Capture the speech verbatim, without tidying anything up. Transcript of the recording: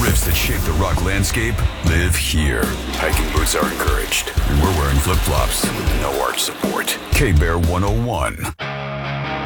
riffs that shape the rock landscape live here. Hiking boots are encouraged. And we're wearing flip-flops with no arch support. K-Bear one oh one.